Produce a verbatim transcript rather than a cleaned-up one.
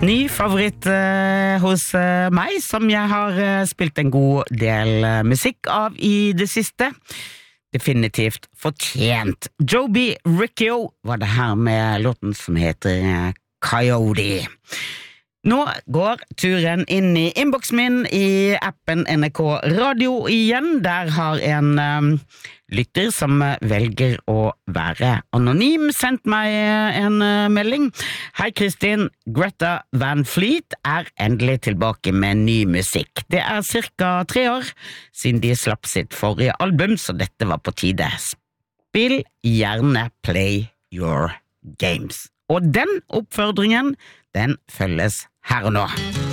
Ny favoritt eh, hos eh, meg, som jeg har eh, spilt en god del eh, musikk av i det siste. Definitivt fortjent. Joby Riccio var det her med låten som heter eh, Coyote. Nå går turen inn i inboxen min i appen N R K Radio igjen. Der har en um, lytter som velger å være anonym sendt meg en uh, melding. Hei Kristin, Greta Van Fleet er endelig tilbake med ny musikk. Det er cirka tre år siden de slapp sitt forrige album, så dette var på tide. Spill gjerne Play Your Games. Og den oppfordringen, den følges her og nå.